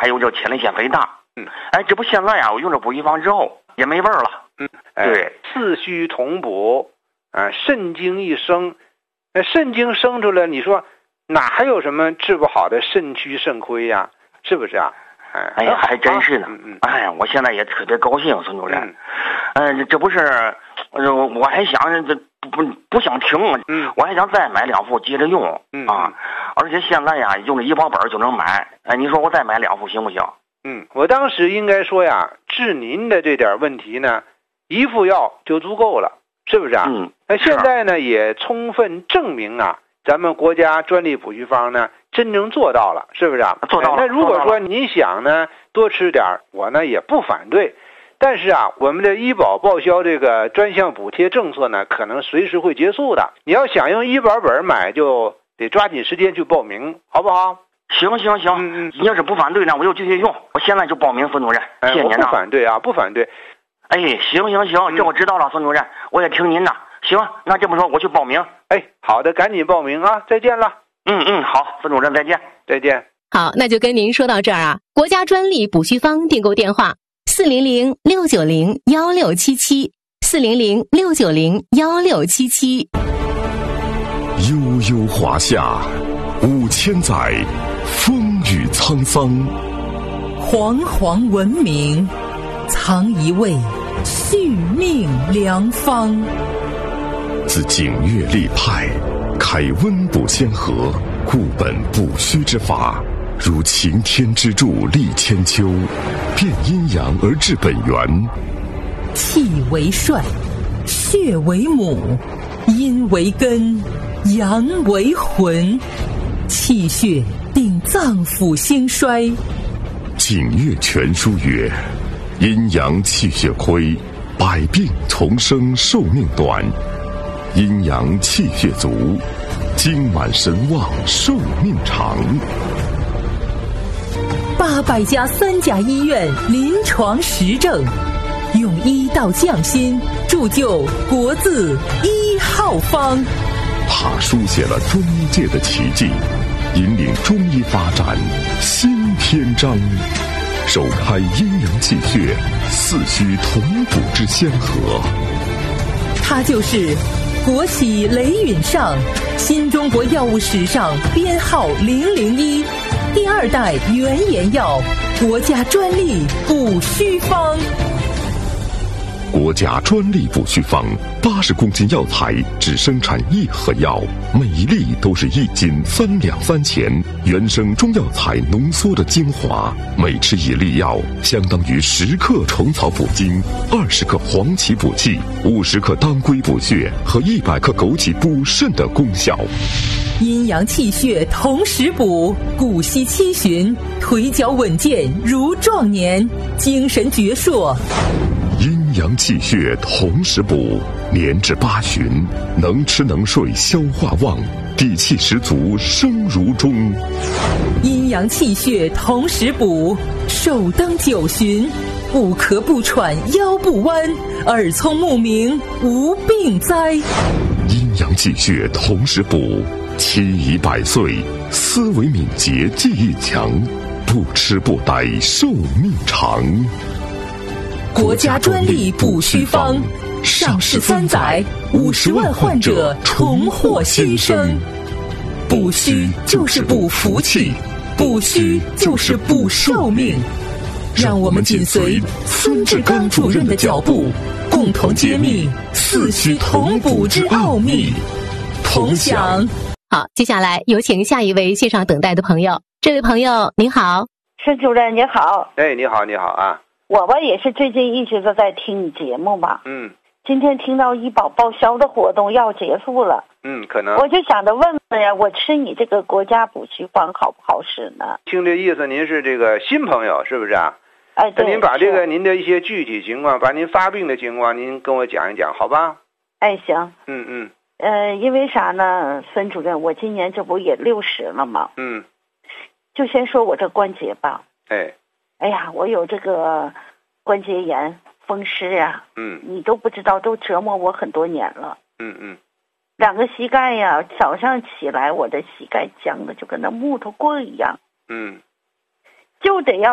还有这前列腺肥大。这不现在我用这补虚方之后也没味儿了。对， 四虚同补，肾精一生，肾精生出来，你说哪还有什么治不好的肾虚肾亏呀？是不是啊？ 还真是呢。我现在也特别高兴，孙主任。这不是，我还想这不想停，我还想再买2副接着用而且现在用这医保本就能买。你说我再买2副行不行？ 我当时应该说治您的这点问题呢，1副药就足够了，是不是啊？现在呢也充分证明咱们国家专利补虚方呢真正做到了，是不是啊？ 做到了。 那如果说您想呢多吃点，我呢也不反对。但是我们的医保报销这个专项补贴政策呢，可能随时会结束的。你要想用医保本买，就得抓紧时间去报名，好不好？ 行，你要是不反对呢，我就继续用。我现在就报名，孙主任。谢谢您不反对不反对。 行，这我知道了，孙主任，我也听您的。行，那这么说我去报名。 好的，赶紧报名再见了。 好，孙主任再见。 再见。 好，那就跟您说到这儿国家专利补虚方订购电话400-690-1677，400-690-1677。 悠悠华夏5000载，风雨沧桑， 煌煌文明，藏一味续命良方。 自景岳立派，开温补先河，固本补虚之法，如擎天之柱立千秋，变阴阳而治本源。 气为帅，血为母，阴为根，阳为魂。气血定脏腑兴衰。 景岳全书曰：阴阳气血亏，百病丛生，寿命短；阴阳气血足，精满神旺，寿命长。 800家3甲医院临床实证，用医道匠心，铸就国字1号方。 他书写了中医界的奇迹，引领中医发展新篇章，首开阴阳气血四虚同补之先河。 他就是国玺雷允上，新中国药物史上编号001，第2代原研药，国家专利补虚方。 国家专利补虚方80公斤药材只生产1盒药，每一粒都是1斤3两3钱，原生中药材浓缩的精华，每吃1粒药相当于10克虫草补精，20克黄芪补气，50克当归补血和100克枸杞补肾的功效。 阴阳气血同时补，骨息七旬，腿脚稳健如壮年，精神矍铄。 阴阳气血同时补，年至8旬，能吃能睡，消化旺，底气十足，生如钟。 阴阳气血同时补，寿登9旬，不咳不喘，腰不弯，耳聪目明，无病灾。 阴阳气血同时补，期已100岁，思维敏捷，记忆强，不吃不呆，寿命长。 国家专利补虚方，上市3载，50万患者重获新生。补虚就是补福气，补虚就是补寿命。让我们紧随孙志刚主任的脚步，共同揭秘四虚同补之奥秘，同享。 好，接下来有请下一位线上等待的朋友。这位朋友您好。 孙主任你好。 你好啊。 我也是最近一直都在听你节目嘛。今天听到医保报销的活动要结束了。 可能我就想着问问呀，我吃你这个国家补虚方好不好使呢？ 听这意思您是这个新朋友是不是啊？ 对。 您把这个您的一些具体情况，把您发病的情况您跟我讲一讲好吧？ 行。因为啥呢，孙主任，我今年这不也60了吗？就先说我这关节吧。我有这个关节炎、风湿呀。你都不知道，都折磨我很多年了。2个膝盖呀，早上起来我的膝盖僵的就跟那木头棍一样。就得要